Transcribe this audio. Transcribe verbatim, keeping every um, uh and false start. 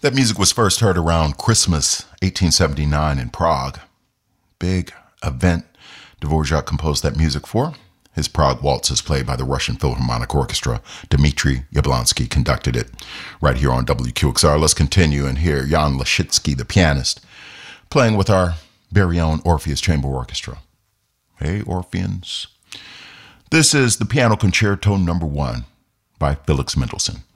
That music was first heard around Christmas eighteen seventy-nine in Prague. Big event Dvorak composed that music for. His Prague Waltz is played by the Russian Philharmonic Orchestra. Dmitry Yablonsky conducted it right here on W Q X R. Let's continue and hear Jan Lashitsky, the pianist, playing with our very own Orpheus Chamber Orchestra. Hey, Orpheans. This is the Piano Concerto Number One by Felix Mendelssohn.